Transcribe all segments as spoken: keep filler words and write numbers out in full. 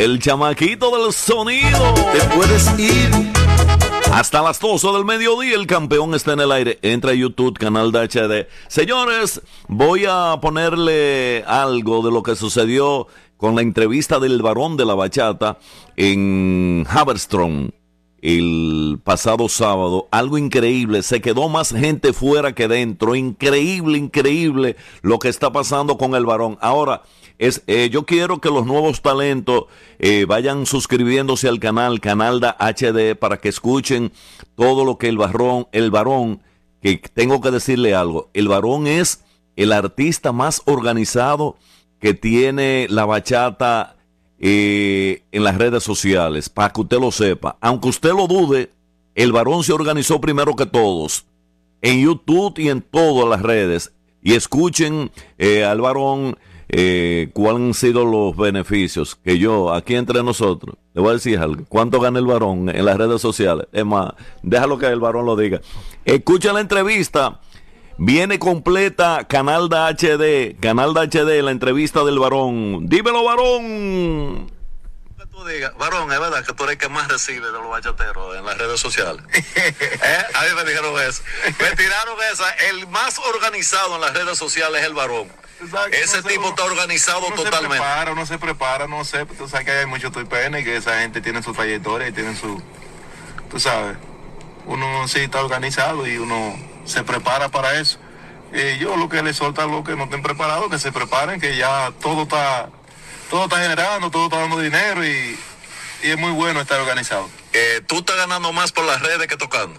El chamaquito del sonido. Te puedes ir. Hasta las doce del mediodía el campeón está en el aire. Entra a YouTube, canal de H D. Señores, voy a ponerle algo de lo que sucedió con la entrevista del varón de la bachata en Haverström el pasado sábado. Algo increíble, se quedó más gente fuera que dentro. Increíble, increíble lo que está pasando con el varón. Ahora, es, eh, yo quiero que los nuevos talentos eh, vayan suscribiéndose al canal, Canal da H D, para que escuchen todo lo que el varón, el varón, que tengo que decirle algo, el varón es el artista más organizado que tiene la bachata eh, en las redes sociales, para que usted lo sepa. Aunque usted lo dude, el varón se organizó primero que todos, en YouTube y en todas las redes. Y escuchen eh, al varón eh, cuáles han sido los beneficios. Que yo, aquí entre nosotros, le voy a decir algo. ¿Cuánto gana el varón en las redes sociales? Es más, déjalo que el varón lo diga. Escucha la entrevista. Viene completa, Canal de H D, Canal de H D, la entrevista del varón. Dímelo, varón. Que tú digas, varón, es verdad que tú eres el que más recibe de los bachateros en las redes sociales. ¿Eh? A mí me dijeron eso. Me tiraron esa. El más organizado en las redes sociales es el varón. Exacto, Ese no tipo se, está organizado uno totalmente. Se prepara, uno se prepara, no sé, tú sabes que hay muchos T P N y que esa gente tiene su trayectoria y tienen su, tú sabes, uno sí está organizado y uno se prepara para eso. Eh, yo lo que les solta a los que no estén preparados, que se preparen, que ya todo está, todo está generando, todo está dando dinero y, y es muy bueno estar organizado. Eh, tú estás ganando más por las redes que tocando.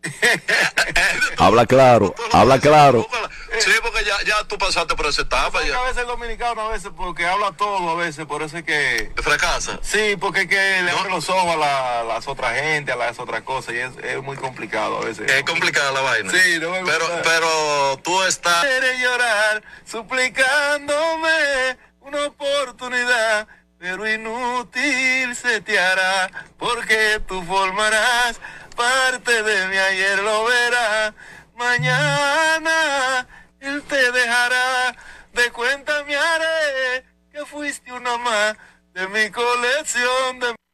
Habla claro, habla claro. Sí, porque ya, ya tú pasaste por esa etapa. Ya. A veces el dominicano, a veces, porque habla todo, a veces, por eso es que... ¿Fracasa? Sí, porque es que le abre los ojos a la, las otras gente, a las otras cosas, y es, es muy complicado a veces. Es complicada la vaina. Sí, no me gusta. Pero, pero tú estás... Quiere llorar, suplicándome una oportunidad, pero inútil se te hará, porque tú formarás parte de mi ayer, lo verás. Mañana él te dejará, de cuenta me haré que fuiste una más de mi colección de